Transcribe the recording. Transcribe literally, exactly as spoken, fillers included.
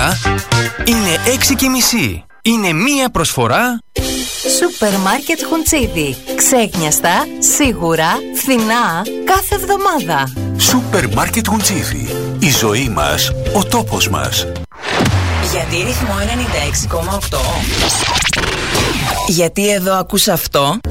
ώρα είναι έξι και μισή. Είναι μία προσφορά Σούπερ Μάρκετ Χουντσίδι. Ξέκνιαστα, σίγουρα, φθηνά, κάθε εβδομάδα. Σούπερ Μάρκετ Χουντσίδι. Η ζωή μας, ο τόπος μας. Γιατί ρυθμό ενενήντα έξι κόμμα οκτώ. Γιατί εδώ ακούς αυτό.